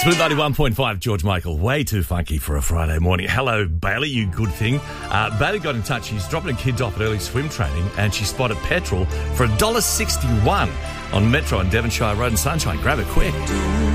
Smooth 91.5, George Michael. Way too funky for a Friday morning. Hello, Bailey, you good thing. Bailey got in touch. She's dropping her kids off at early swim training and she spotted petrol for $1.61 on Metro on Devonshire Road and Sunshine. Grab it quick.